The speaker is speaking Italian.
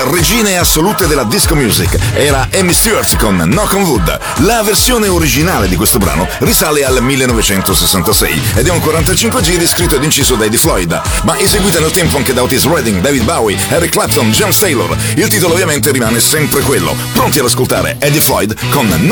regine assolute della disco music era Amy Stewart con Knock on Wood. La versione originale di questo brano risale al 1966 ed è un 45 giri scritto ed inciso da Eddie Floyd, ma eseguita nel tempo anche da Otis Redding, David Bowie, Eric Clapton, James Taylor. Il titolo ovviamente rimane sempre quello. Pronti ad ascoltare Eddie Floyd con